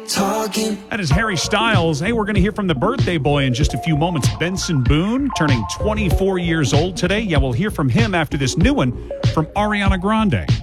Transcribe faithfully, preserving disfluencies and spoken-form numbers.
talking. That is Harry Styles. Hey, we're going to hear from the birthday boy in just a few moments, Benson Boone, turning twenty-four years old today. Yeah, we'll hear from him after this new one from Ariana Grande.